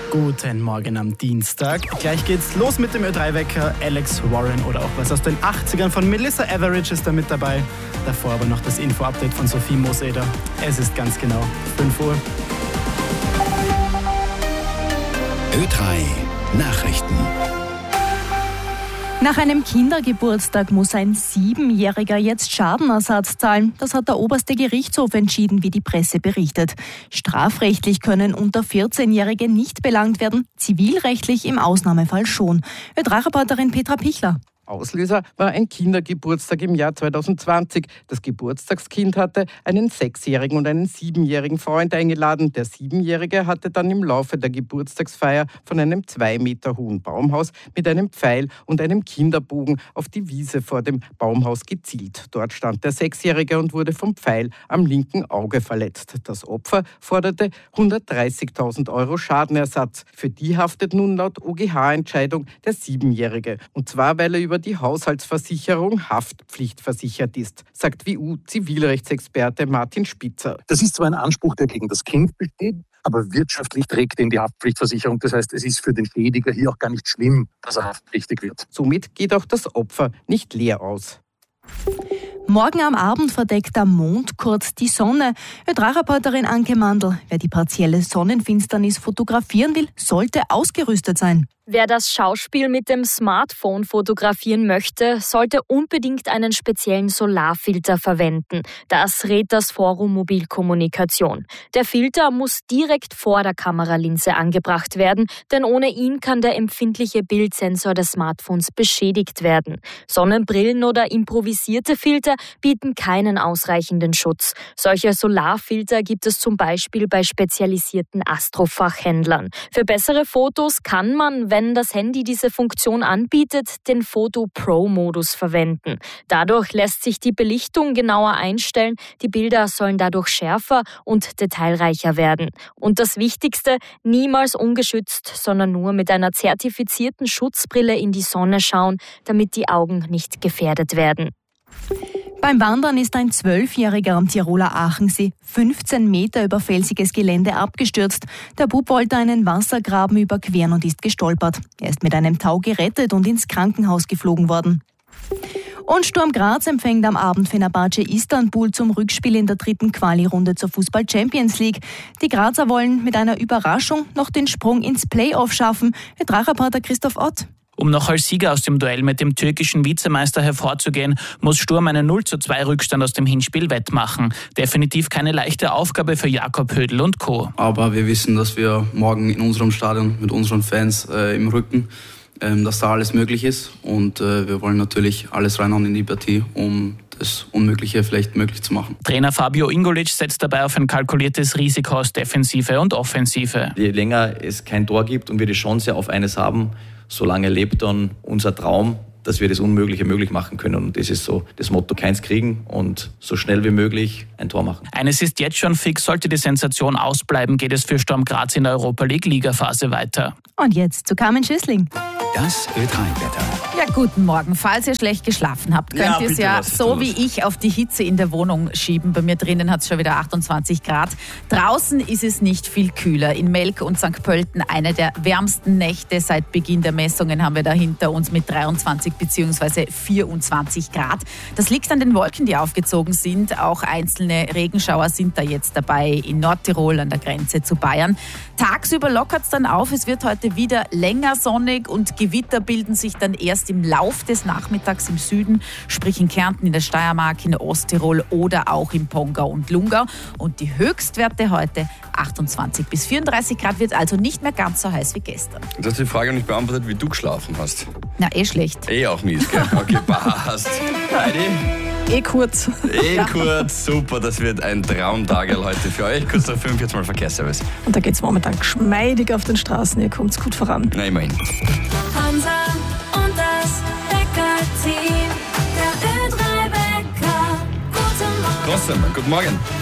Guten Morgen am Dienstag. Gleich geht's los mit dem Ö3-Wecker. Alex Warren oder auch was aus den 80ern von Melissa Etheridge ist da mit dabei. Davor aber noch das Info-Update von Sophie Mooseder. Es ist ganz genau 5 Uhr. Ö3 Nachrichten. Nach einem Kindergeburtstag muss ein 7-Jähriger jetzt Schadenersatz zahlen. Das hat der oberste Gerichtshof entschieden, wie die Presse berichtet. Strafrechtlich können unter 14-Jährige nicht belangt werden, zivilrechtlich im Ausnahmefall schon. Ö3-Reporterin Petra Pichler. Auslöser war ein Kindergeburtstag im Jahr 2020. Das Geburtstagskind hatte einen 6-jährigen und einen 7-jährigen Freund eingeladen. Der 7-jährige hatte dann im Laufe der Geburtstagsfeier von einem 2 Meter hohen Baumhaus mit einem Pfeil und einem Kinderbogen auf die Wiese vor dem Baumhaus gezielt. Dort stand der 6-jährige und wurde vom Pfeil am linken Auge verletzt. Das Opfer forderte 130.000 € Schadenersatz. Für die haftet nun laut OGH-Entscheidung der 7-jährige. Und zwar, weil er über die Haushaltsversicherung haftpflichtversichert ist, sagt WU-Zivilrechtsexperte Martin Spitzer. Das ist zwar ein Anspruch, der gegen das Kind besteht, aber wirtschaftlich trägt ihn die Haftpflichtversicherung. Das heißt, es ist für den Schädiger hier auch gar nicht schlimm, dass er haftpflichtig wird. Somit geht auch das Opfer nicht leer aus. Morgen am Abend verdeckt der Mond kurz die Sonne. Ö3-Reporterin Anke Mandl. Wer die partielle Sonnenfinsternis fotografieren will, sollte ausgerüstet sein. Wer das Schauspiel mit dem Smartphone fotografieren möchte, sollte unbedingt einen speziellen Solarfilter verwenden. Das rät das Forum Mobilkommunikation. Der Filter muss direkt vor der Kameralinse angebracht werden, denn ohne ihn kann der empfindliche Bildsensor des Smartphones beschädigt werden. Sonnenbrillen oder improvisierte Filter bieten keinen ausreichenden Schutz. Solche Solarfilter gibt es zum Beispiel bei spezialisierten Astrofachhändlern. Für bessere Fotos kann man, wenn das Handy diese Funktion anbietet, den Photo Pro-Modus verwenden. Dadurch lässt sich die Belichtung genauer einstellen, die Bilder sollen dadurch schärfer und detailreicher werden. Und das Wichtigste, niemals ungeschützt, sondern nur mit einer zertifizierten Schutzbrille in die Sonne schauen, damit die Augen nicht gefährdet werden. Beim Wandern ist ein 12-Jähriger am Tiroler Aachensee 15 Meter über felsiges Gelände abgestürzt. Der Bub wollte einen Wassergraben überqueren und ist gestolpert. Er ist mit einem Tau gerettet und ins Krankenhaus geflogen worden. Und Sturm Graz empfängt am Abend Fenerbahce Istanbul zum Rückspiel in der 3. Quali-Runde zur Fußball-Champions League. Die Grazer wollen mit einer Überraschung noch den Sprung ins Playoff schaffen. Ö3-Reporter Christoph Ott. Um noch als Sieger aus dem Duell mit dem türkischen Vizemeister hervorzugehen, muss Sturm einen 0:2 Rückstand aus dem Hinspiel wettmachen. Definitiv keine leichte Aufgabe für Jakob Hödl und Co. Aber wir wissen, dass wir morgen in unserem Stadion mit unseren Fans im Rücken, dass da alles möglich ist. Und wir wollen natürlich alles reinhauen in die Partie, um das Unmögliche vielleicht möglich zu machen. Trainer Fabio Ingolic setzt dabei auf ein kalkuliertes Risiko aus Defensive und Offensive. Je länger es kein Tor gibt und wir die Chance auf eines haben, solange lebt dann unser Traum, dass wir das Unmögliche möglich machen können. Und das ist so das Motto, keins kriegen und so schnell wie möglich ein Tor machen. Eines ist jetzt schon fix, sollte die Sensation ausbleiben, geht es für Sturm Graz in der Europa League Ligaphase weiter. Und jetzt zu Carmen Schüssling. Das Ö3-Wetter. Ja, guten Morgen. Falls ihr schlecht geschlafen habt, könnt ihr es ja so wie ich auf die Hitze in der Wohnung schieben. Bei mir drinnen hat es schon wieder 28 Grad. Draußen ist es nicht viel kühler. In Melk und St. Pölten eine der wärmsten Nächte seit Beginn der Messungen haben wir da hinter uns mit 23 bzw. 24 Grad. Das liegt an den Wolken, die aufgezogen sind. Auch einzelne Regenschauer sind da jetzt dabei in Nordtirol an der Grenze zu Bayern. Tagsüber lockert es dann auf. Es wird heute wieder länger sonnig und Gewitter bilden sich dann erst im Lauf des Nachmittags im Süden, sprich in Kärnten, in der Steiermark, in Osttirol oder auch im Pongau und Lungau. Und die Höchstwerte heute 28 bis 34 Grad, wird also nicht mehr ganz so heiß wie gestern. Du hast die Frage nicht beantwortet, wie du geschlafen hast. Na, schlecht. Auch mies, gell? Okay, passt. Heidi? Kurz. Kurz, super, das wird ein Traumtagel heute für euch. Kurz nach 5, jetzt mal Verkehrsservice. Und da geht es momentan geschmeidig auf den Straßen, ihr kommt gut voran. Na, immerhin. Hansa und das Wecker-Team, der Ö3-Wecker. Guten Morgen. Trotzdem, guten Morgen.